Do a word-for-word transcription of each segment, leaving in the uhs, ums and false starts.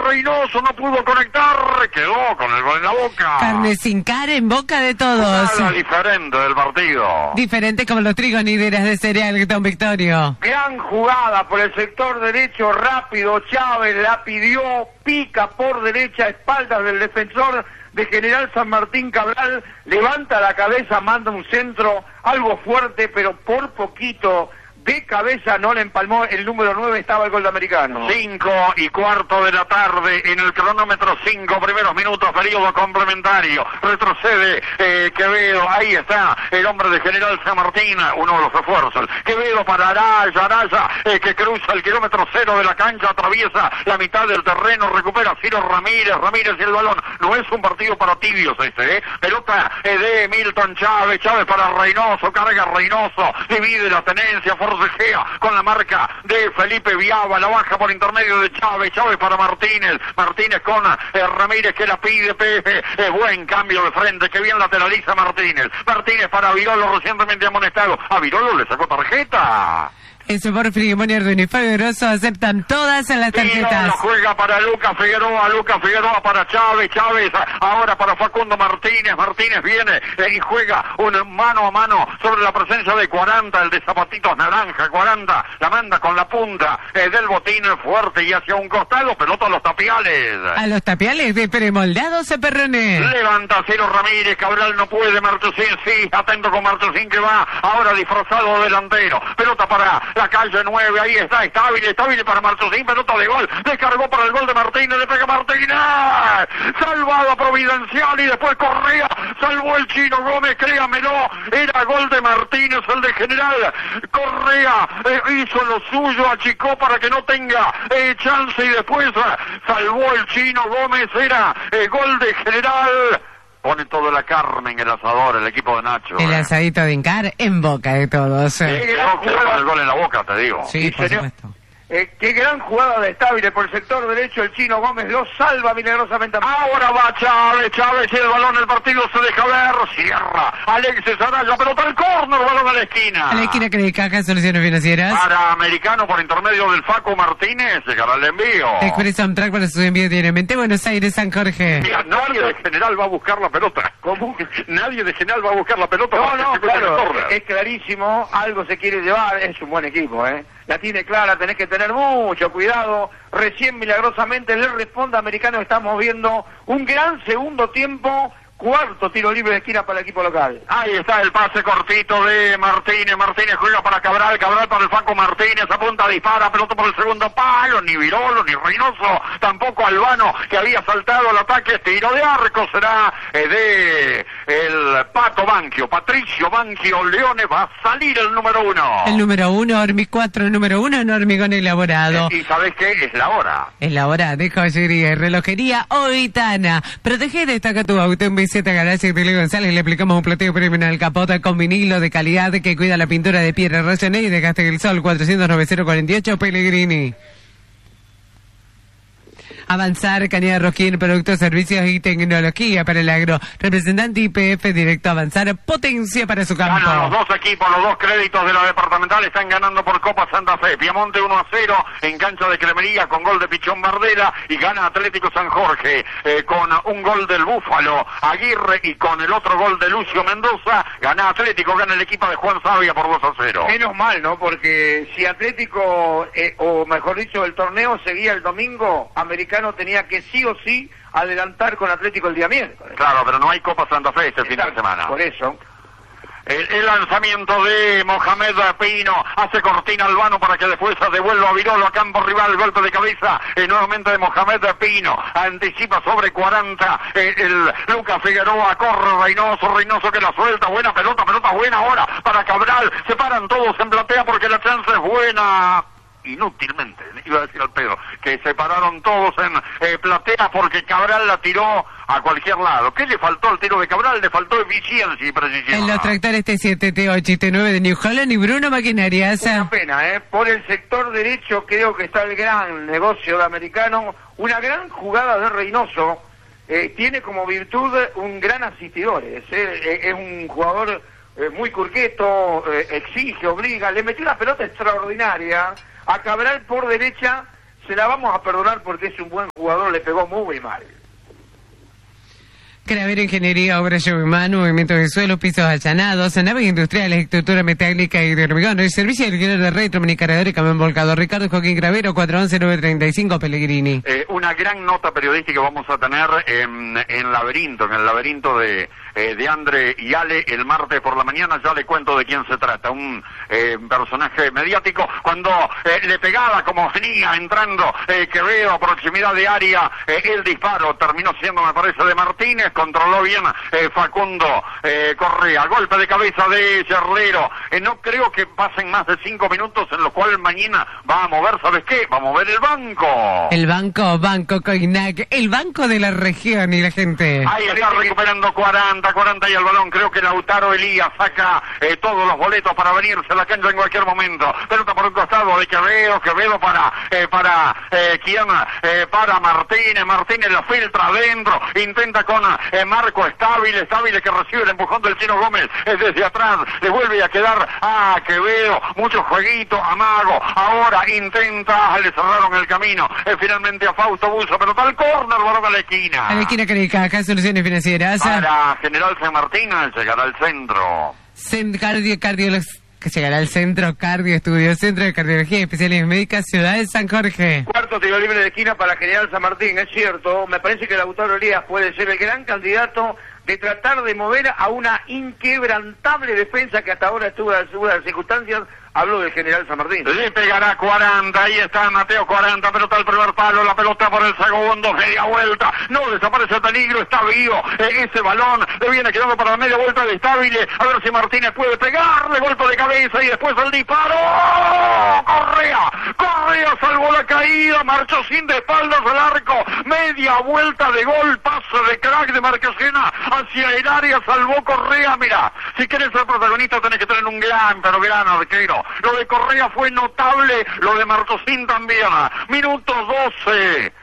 Reynoso, no pudo conectar, quedó con el gol en la boca. Carne sin cara en boca de todos. Nada diferente del partido. Diferente como los trigonideras de cereal, don Victorio. Gran jugada por el sector derecho, rápido, Chávez la pidió, pica por derecha, espaldas del defensor de General San Martín Cabral, levanta la cabeza, manda un centro, algo fuerte, pero por poquito, de cabeza no le empalmó, el número nueve estaba el gol de Americano. Cinco y cuarto de la tarde, en el cronómetro, cinco primeros minutos, periodo complementario, retrocede eh, Quevedo, ahí está el hombre de General San Martín, uno de los refuerzos, Quevedo para Araya, Araya eh, que cruza el kilómetro cero de la cancha, atraviesa la mitad del terreno, recupera Ciro Ramírez, Ramírez y el balón, no es un partido para tibios este, eh, pelota eh, de Milton Chávez, Chávez para Reynoso, carga Reynoso, divide la tenencia, forcejea con la marca de Felipe Viaba, la baja por intermedio de Chávez, Chávez para Martínez, Martínez con eh, Ramírez que la pide, Pepe, eh, buen cambio de frente, que bien lateraliza Martínez, Martínez para Virolo, recientemente amonestado, a Virolo le sacó tarjeta. Eso por Frigomonio Arduino y Fabio Grosso aceptan todas las tarjetas. Lo juega para Lucas Figueroa, Lucas Figueroa para Chávez, Chávez ahora para Facundo Martínez, Martínez viene eh, y juega un mano a mano sobre la presencia de cuarenta, el de zapatitos naranja, cuarenta, la manda con la punta eh, del botín fuerte y hacia un costado, pelota a los tapiales. A los tapiales de premoldados a Perrones. Levanta Ciro Ramírez, Cabral no puede, Martusín sí, atento con Martusín que va ahora disfrazado delantero, pelota para la calle nueve, ahí está, estable, estable para Martusín, pelota de gol, descargó para el gol de Martínez, le pega Martínez, salvado Providencial y después Correa, salvó el Chino Gómez, créamelo, era gol de Martínez, el de General, Correa eh, hizo lo suyo, achicó para que no tenga eh, chance y después eh, salvó el Chino Gómez, era eh, gol de General. Pone toda la carne en el asador, el equipo de Nacho. El eh. asadito de Incar en boca de todos. Eh, no, que con el gol en la boca, te digo. Sí, por señor. supuesto. Eh, qué gran jugada de Estable por el sector derecho, el Chino Gómez lo salva milagrosamente. Ahora va Chávez, Chávez y el balón, el partido se deja ver, cierra Alexis Araya, pelota al córner, balón a la esquina. A la esquina que le caja Soluciones Financieras. Para Americano por intermedio del Facu Martínez, llegará el envío. Expresa un track para su envío diariamente Buenos Aires, San Jorge. Mira, nadie de General va a buscar la pelota. ¿Cómo? Nadie de General va a buscar la pelota. No, no, claro, es es clarísimo, algo se quiere llevar, es un buen equipo, ¿eh? La tiene clara, tenés que tener mucho cuidado. Recién milagrosamente le responde Americano, estamos viendo un gran segundo tiempo. Cuarto tiro libre de esquina para el equipo local. Ahí está el pase cortito de Martínez. Martínez juega para Cabral. Cabral para el Facu Martínez. Apunta, dispara. Pelota por el segundo palo. Ni Virolo, ni Reynoso. Tampoco Albano, que había saltado al ataque. Tiro de arco será eh, de el Pato Banquio. Patricio Banquio Leone. Va a salir el número uno. El número uno, Hormi cuatro, el número uno en hormigón elaborado. Eh, ¿Y sabes qué? Es la hora. Es la hora de joyería y relojería Oitana. Protege y destaca tu auto en visita Garaje y Tele González. Le aplicamos un plateo premium al capota con vinilo de calidad que cuida la pintura de piedra Rayoné y de Castel Sol. Cuatrocientos nueve cero cuarenta y ocho Pellegrini. Avanzar, Cañada Rosquín, productos, servicios y tecnología para el agro. Representante I P F directo Avanzar, potencia para su campo. Ganan los dos equipos, los dos créditos de la departamental están ganando por Copa Santa Fe. Piamonte uno a cero en cancha de Cremería con gol de Pichón Bardera y gana Atlético San Jorge eh, con un gol del Búfalo Aguirre y con el otro gol de Lucio Mendoza. Gana Atlético, gana el equipo de Juan Sabia por dos a cero. Menos mal, ¿no? Porque si Atlético, eh, o mejor dicho, el torneo seguía el domingo, Americano tenía que sí o sí adelantar con Atlético el día miércoles. Claro, pero no hay Copa Santa Fe este fin de semana. Por eso. El, el lanzamiento de Mohamed Pino hace cortina Albano para que después se devuelva a Virolo a campo rival, golpe de cabeza eh, nuevamente de Mohamed Pino, anticipa sobre cuarenta eh, el Lucas Figueroa, corre Reynoso, Reynoso que la suelta, buena pelota, pelota buena ahora para Cabral, se paran todos en platea porque la chance es buena. Inútilmente, iba a decir al pedo, que se pararon todos en eh, platea porque Cabral la tiró a cualquier lado. ¿Qué le faltó al tiro de Cabral? Le faltó eficiencia y precisión. En los tractores T siete, T ocho y T nueve de New Holland y Bruno Maquinarias. Una pena, ¿eh? Por el sector derecho creo que está el gran negocio de Americano, una gran jugada de Reynoso, eh, tiene como virtud un gran asistidor, ¿eh? Es, es un jugador eh, muy curqueto, eh, exige, obliga, le metió una pelota extraordinaria a Cabral por derecha, se la vamos a perdonar porque es un buen jugador, le pegó muy mal. Cravero, Ingeniería, Obras, Llave Humano, Movimiento de Suelo, Pisos Allanados, Naves Industriales, Estructura Metálica y de Hormigón, el Servicio de Alquiler de Retro, Minicargador y Camión Volcador. Ricardo Joaquín Cravero, cuatro once nueve treinta y cinco, Pellegrini. Eh, una gran nota periodística vamos a tener en, en Laberinto, en el laberinto de, eh, de Andre y Ale, el martes por la mañana. Ya le cuento de quién se trata. Un eh, personaje mediático, cuando eh, le pegaba como venía entrando eh, Quevedo a proximidad de área, eh, el disparo terminó siendo, me parece, de Martínez. Controló bien eh, Facundo eh, Correa, golpe de cabeza de Yerlero. Eh, no creo que pasen más de cinco minutos en los cuales mañana va a mover, ¿sabes qué? Va a mover el banco. El banco, Banco Coinac, el banco de la región y la gente. Ahí está recuperando cuarenta, cuarenta y el balón. Creo que Lautaro Elías saca eh, todos los boletos para venirse a la cancha en cualquier momento. Pelota por un costado de Quevedo, Quevedo para, eh, para, eh, ¿quién? Eh, para Martínez, Martínez la filtra adentro, intenta con Eh, Marco Estábile, Estábile que recibe el empujón del Chino Gómez eh, desde atrás, le vuelve a quedar a Quevedo, mucho jueguito, amago, ahora intenta, le cerraron el camino, eh, finalmente a Fausto Buzo, pero tal córner, balón a la esquina. A la esquina Caricaja, Soluciones Financieras. Para General San Martín, llegará al centro. Cent cardio, cardio, que llegará al centro Cardio Estudio, Centro de Cardiología y Especialidades Médicas, Ciudad de San Jorge. Cuarto tiro libre de esquina para General San Martín, es cierto. Me parece que Lautaro Elías puede ser el gran candidato de tratar de mover a una inquebrantable defensa que hasta ahora estuvo a las circunstancias. Hablo del General San Martín. Le pegará cuarenta, ahí está Mateo cuarenta, pelota al primer palo, la pelota por el segundo, media vuelta, no desaparece el peligro, está vivo, eh, ese balón le viene quedando para la media vuelta de Estábile, a ver si Martínez puede pegarle, golpe de cabeza y después el disparo. Correa, Correa salvó la caída, marchó sin de espaldas al arco, media vuelta de gol, pase de crack de Marquesina hacia el área, salvó Correa. Mira, si querés ser protagonista tenés que tener un gran, pero gran arquero. Lo de Correa fue notable, lo de Marchesín también. Minuto doce.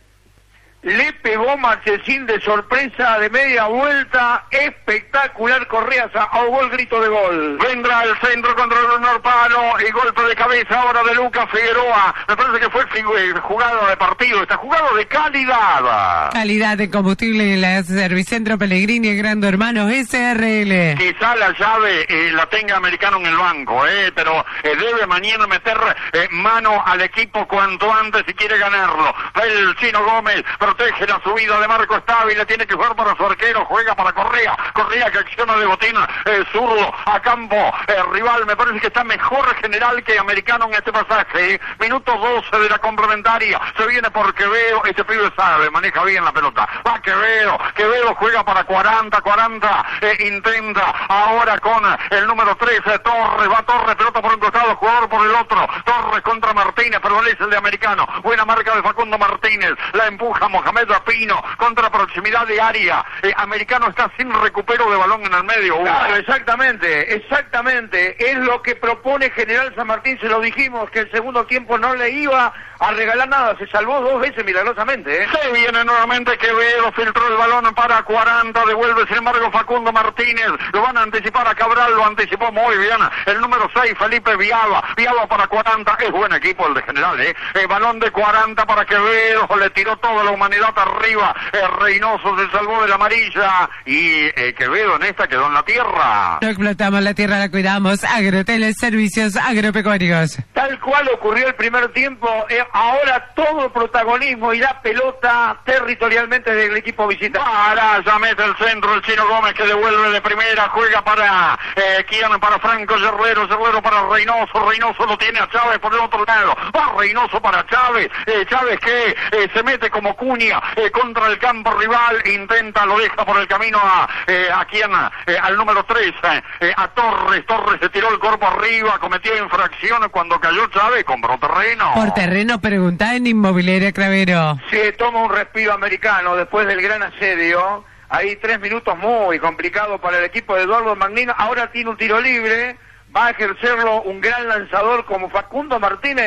Le pegó Marchesín de sorpresa de media vuelta, espectacular. Correa ahogó el grito de gol. Vendrá el centro contra el honor palo y golpe de cabeza ahora de Lucas Figueroa. Me parece que fue jugado de partido, está jugado de calidad. Calidad de combustible en la Servicentro Pellegrini y Grande Hermano S R L. Quizá la llave eh, la tenga Americano en el banco, eh, pero eh, debe mañana meter eh, mano al equipo cuanto antes si quiere ganarlo. El Chino Gómez protege la subida de Marco Estábile, tiene que jugar para su arquero, juega para Correa, Correa que acciona de botina, eh, zurdo a campo, eh, rival, me parece que está mejor General que Americano en este pasaje, eh. Minuto doce de la complementaria, se viene por Quevedo, este pibe sabe, maneja bien la pelota, va Quevedo, Quevedo juega para cuarenta, cuarenta, eh, intenta ahora con el número trece, Torres, va Torres, pelota por un costado, jugador por el otro, Torres contra Martínez, prevalece el de Americano, buena marca de Facundo Martínez, la empuja Mohamed Rapino contra proximidad de área. Eh, Americano está sin recupero de balón en el medio. Uh. Claro, exactamente, exactamente. Es lo que propone General San Martín, se lo dijimos, que el segundo tiempo no le iba a regalar nada, se salvó dos veces milagrosamente. ¿eh? Se viene nuevamente Quevedo, filtró el balón para cuarenta, devuelve sin embargo Facundo Martínez, lo van a anticipar a Cabral, lo anticipó muy bien, el número seis, Felipe Viaba, Viaba para cuarenta, es buen equipo el de General, ¿eh? El balón de cuarenta para Quevedo, le tiró toda la humanidad arriba, eh, Reynoso se salvó de la amarilla y eh, Quevedo en esta quedó en la tierra. No explotamos la tierra, la cuidamos. Agroteles, servicios agropecuarios. Tal cual ocurrió el primer tiempo, eh, ahora todo el protagonismo y la pelota territorialmente del equipo visitante. Para, ya mete el centro el Chino Gómez que devuelve de primera, juega para eh, ¿quién? Para Franco Yerlero, Yerlero para Reynoso, Reynoso lo tiene a Chávez por el otro lado, va Reynoso para Chávez, eh, Chávez que eh, se mete como cuña eh, contra el campo rival, intenta, lo deja por el camino a eh, a quién, eh, al número tres, eh, a Torres, Torres se tiró el cuerpo arriba, cometió infracción cuando cayó Chávez, compró terreno. Por terreno pregunta en Inmobiliaria Cravero. Se toma un respiro Americano después del gran asedio, hay tres minutos muy complicados para el equipo de Eduardo Magnino, ahora tiene un tiro libre, va a ejercerlo un gran lanzador como Facundo Martínez,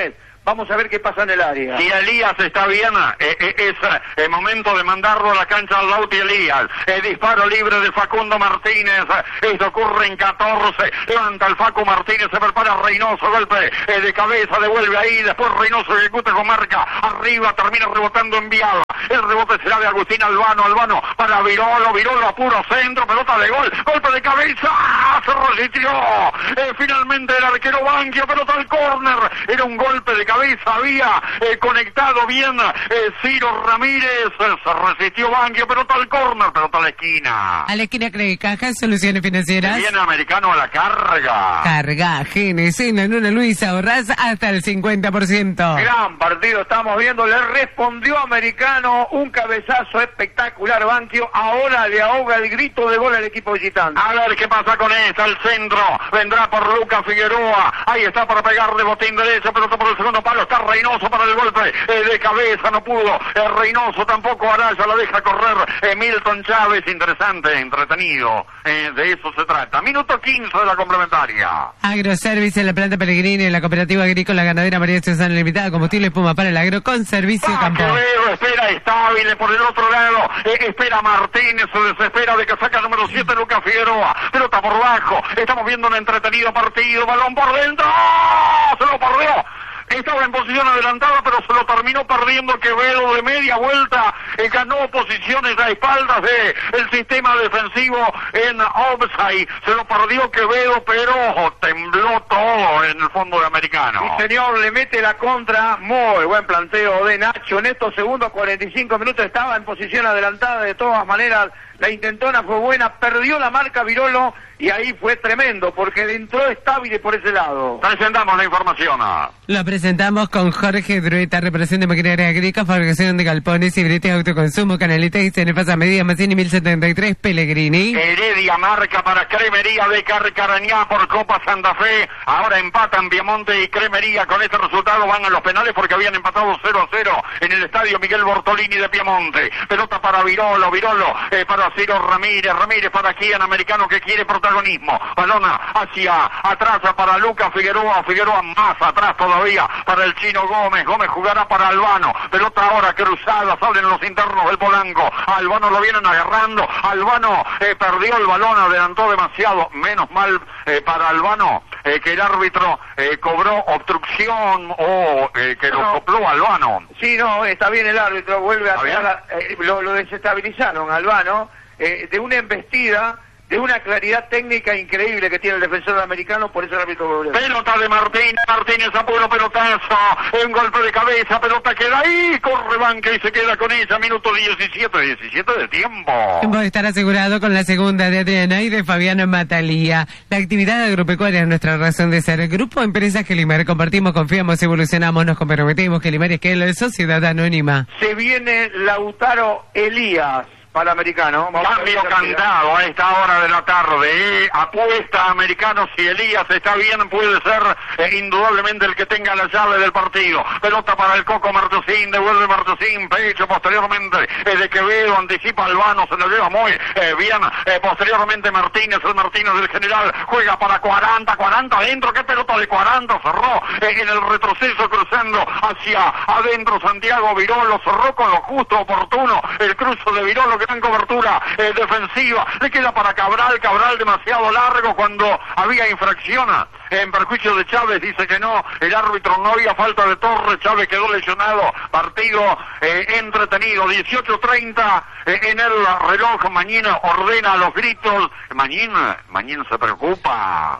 Vamos a ver qué pasa en el área. Si Elías está bien, eh, eh, es el momento de mandarlo a la cancha al Lauti Elías. Eh, disparo libre de Facundo Martínez. Esto ocurre en catorce. Levanta el Facu Martínez, se prepara Reynoso, golpe eh, de cabeza, devuelve ahí. Después Reynoso ejecuta con marca. Arriba termina rebotando en Viala. El rebote será de Agustín Albano. Albano para Virolo. Virolo a puro centro. Pelota de gol. Golpe de cabeza. ¡Ah! Se resistió. Eh, finalmente el arquero Banquio. Pelota al córner. Era un golpe de cabeza. Había eh, conectado bien eh, Ciro Ramírez, se resistió Banquio, pelota al córner, pelota a la esquina. A la esquina Cree Caja, Soluciones Financieras. Viene Americano a la carga. Carga, Génesis, Nanuna Luisa, ahorrás hasta el cincuenta por ciento. Gran partido estamos viendo, le respondió Americano, un cabezazo espectacular Banquio, ahora le ahoga el grito de gol al equipo visitante. A ver qué pasa con esta, al centro, vendrá por Lucas Figueroa, ahí está para pegar de botín derecho, pelota por el segundo palo, está Reynoso para el golpe eh, de cabeza, no pudo, eh, Reynoso tampoco, Araya la deja correr, eh, Milton Chávez, interesante, entretenido, eh, de eso se trata. Minuto quince de la complementaria. Agroservice en la planta Pellegrini, en la cooperativa agrícola ganadera María Susana Limitada, combustible Puma para el agro con servicio Ah, campo. Quevedo espera estable por el otro lado, eh, espera Martínez, se desespera de que saca el número siete Lucas Figueroa, pelota por bajo, estamos viendo un entretenido partido, balón por dentro, ¡oh! Se lo perdió. Estaba en posición adelantada, pero se lo terminó perdiendo Quevedo de media vuelta. Eh, ganó posiciones a espaldas de el sistema defensivo en offside. Se lo perdió Quevedo, pero tembló todo en el fondo de Americano. Sí, señor, le mete la contra. Muy buen planteo de Nacho. En estos segundos, cuarenta y cinco minutos, estaba en posición adelantada. De todas maneras, la intentona fue buena. Perdió la marca Virolo y ahí fue tremendo, porque entró estable por ese lado. Presentamos la información. Lo presentamos con Jorge Drueta, reparación de maquinaria agrícola, fabricación de galpones, hibretes, autoconsumo, canalitas y cenefasa medida Mazzini mil setenta y tres Pellegrini. Heredia marca para Cremería de Carcarañá por Copa Santa Fe. Ahora empatan Piemonte y Cremería. Con este resultado van a los penales porque habían empatado cero a cero en el estadio Miguel Bortolini de Piemonte. Pelota para Virolo, Virolo eh, para Ciro Ramírez, Ramírez para Kian Americano que quiere protagonismo. Balona hacia atrás para Lucas Figueroa, Figueroa más atrás todavía para el Chino Gómez. Gómez jugará para Albano. Pelota ahora cruzada, salen los internos del Polanco. Albano lo vienen agarrando. Albano eh, perdió el balón, adelantó demasiado. Menos mal eh, para Albano eh, que el árbitro eh, cobró obstrucción o eh, que lo No. sopló Albano. Sí, no, está bien el árbitro, vuelve a... ¿Está bien? a- eh, lo, lo desestabilizaron, Albano, eh, de una embestida, de una claridad técnica increíble que tiene el defensor americano, por eso el árbitro volvió. Pelota de Martínez, Martínez a puro pelotazo, un golpe de cabeza, pelota queda ahí, corre Banca y se queda con ella, minuto diecisiete, diecisiete de tiempo. Tiempo de estar asegurado con la segunda de Adriana y de Fabiana Matalía. La actividad agropecuaria es nuestra razón de ser. Grupo Empresas Gelimar, compartimos, confiamos, evolucionamos, nos comprometemos. Gelimar es que es sociedad anónima. Se viene Lautaro Elías para americano. Vamos a ver Cambio qué termina. cantado a esta hora de la tarde. Eh. Apuesta Americano, si Elías está bien, puede ser eh, indudablemente el que tenga la llave del partido. Pelota para el Coco Martesín, devuelve Martesín, pecho posteriormente eh, de Quevedo, anticipa Albano, se lo lleva muy eh, bien. Eh, posteriormente Martínez, el Martínez del general, juega para cuarenta, cuarenta adentro, qué pelota de cuarenta, cerró eh, en el retroceso cruzando hacia adentro Santiago Virolo, cerró con lo justo, oportuno, el cruzo de Virolo, gran cobertura eh, defensiva, le queda para Cabral, Cabral demasiado largo cuando había infracción en perjuicio de Chávez, dice que no, el árbitro no había falta de Torres, Chávez quedó lesionado, partido eh, entretenido, dieciocho treinta eh, en el reloj, Mañín ordena los gritos, Mañín, Mañín se preocupa.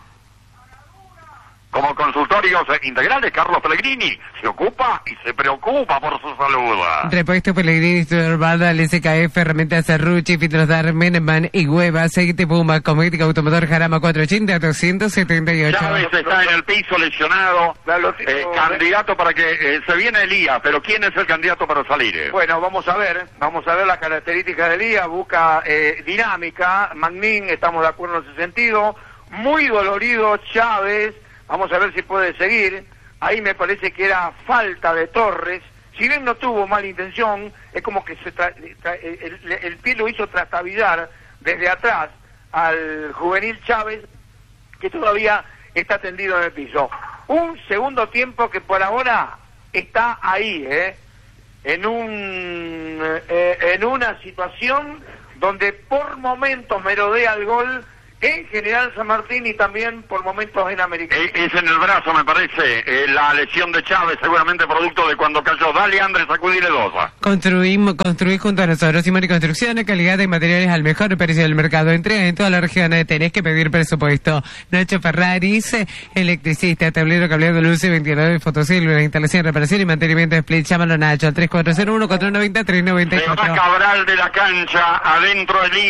Como consultorios integrales, Carlos Pellegrini se ocupa y se preocupa por su salud. Repuesto Pellegrini, Sturbada, el S K F, herramientas Cerrucci, Fitrosar, Meneman y Hueva, aceite Puma, Cosmética Automotor Jarama cuatrocientos ochenta, doscientos setenta y ocho. Chávez está en el piso lesionado, Claro, eh, no, candidato para que eh, se viene Elías, pero ¿quién es el candidato para salir? eh? Bueno, vamos a ver, vamos a ver las características de Elías, busca eh, dinámica, Magnín, estamos de acuerdo en ese sentido, muy dolorido Chávez, vamos a ver si puede seguir, ahí me parece que era falta de Torres, si bien no tuvo mala intención, es como que se tra tra el, el, el pie lo hizo trastabillar desde atrás al juvenil Chávez, que todavía está tendido en el piso. Un segundo tiempo que por ahora está ahí, ¿eh? En un eh, en una situación donde por momentos merodea el gol en General San Martín y también por momentos en América. Eh, es en el brazo, me parece, eh, la lesión de Chávez, seguramente producto de cuando cayó. Dale, Andrés, sacudile dos. Construimos, construir junto a nosotros, Simón y Construcciones, calidad de materiales al mejor precio del mercado. Entrega en toda la región, tenés que pedir presupuesto. Nacho Ferraris, electricista, tablero, cableado, luces, ventilador, fotosilver, instalación, reparación y mantenimiento de split. Llámalo, Nacho, al tres cuatro cero uno, cuatro nueve cero, tres nueve Se va cuatro. Cabral de la cancha, adentro el